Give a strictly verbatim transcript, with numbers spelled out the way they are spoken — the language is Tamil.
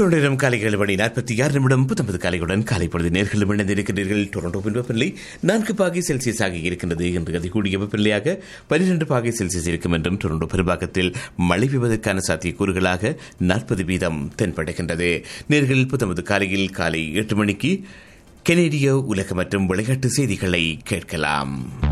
தொடரும் காலைகள் மணி நாற்பத்தி ஆறு நிமிடம் பத்தொன்பது காலையுடன் காலை பொழுது நேர்களும் இணைந்திருக்கின்றீர்கள். டொரண்டோவின் வெப்பநிலை நான்கு பாகை செல்சியஸ் ஆகி இருக்கின்றது என்று அதிகூடிய வெப்பநிலையாக பனிரெண்டு பாகை செல்சியஸ் இருக்கும் என்றும் டொரண்டோ பெரும்பாகத்தில் மழை பெய்வதற்கான சாத்தியக்கூறுகளாக நாற்பது வீதம் தென்படுகின்றது. நேர்கள் பத்தொன்பது காலையில் காலை எட்டு மணிக்கு கனேடிய உலக மற்றும் விளையாட்டு செய்திகளை கேட்கலாம்.